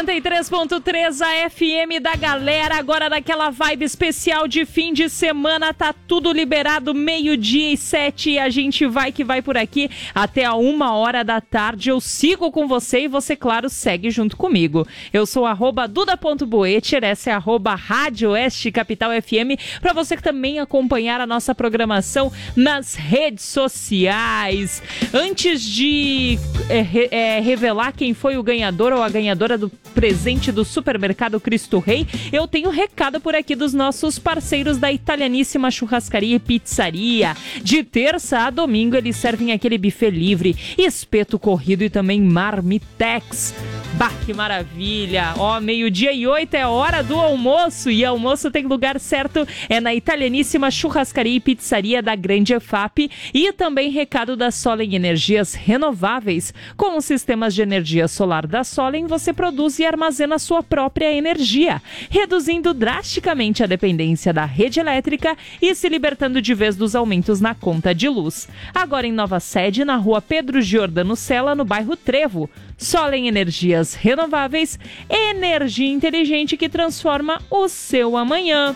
93.3 a FM da galera, agora daquela vibe especial de fim de semana, tá tudo liberado, 12:07 e a gente vai que vai por aqui até a 1h da tarde. Eu sigo com você e você, claro, segue junto comigo. Eu sou @duda.boetter, essa é @Rádio Oeste Capital FM, pra você que também acompanhar a nossa programação nas redes sociais. Antes de revelar quem foi o ganhador ou a ganhadora do presente do Supermercado Cristo Rei, eu tenho recado por aqui dos nossos parceiros da Italianíssima Churrascaria e Pizzaria. De terça a domingo eles servem aquele buffet livre, espeto corrido e também marmitex. Bah, que maravilha! Ó, 12:08 é hora do almoço e almoço tem lugar certo, é na Italianíssima Churrascaria e Pizzaria da Grande EFAP. E também recado da Solen Energias Renováveis. Com os sistemas de energia solar da Solen, você produz e armazena sua própria energia, reduzindo drasticamente a dependência da rede elétrica e se libertando de vez dos aumentos na conta de luz. Agora em nova sede, na rua Pedro Giordano Sela, no bairro Trevo. Solen Energias Renováveis, energia inteligente que transforma o seu amanhã.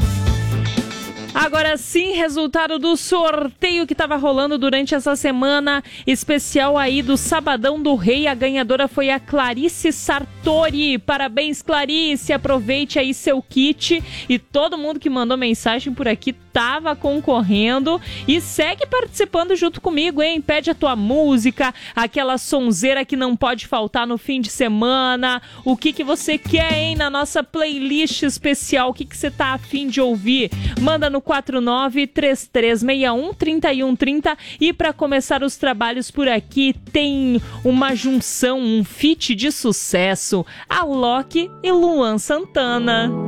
Agora sim, resultado do sorteio que estava rolando durante essa semana especial aí do Sabadão do Rei. A ganhadora foi a Clarice Sartori. Parabéns, Clarice. Aproveite aí seu kit. E todo mundo que mandou mensagem por aqui estava concorrendo. E segue participando junto comigo, hein? Pede a tua música, aquela sonzeira que não pode faltar no fim de semana. O que você quer, hein? Na nossa playlist especial. O que você tá afim de ouvir? Manda no 4933613130. E para começar os trabalhos por aqui, tem uma junção, um feat de sucesso, Alok e Luan Santana.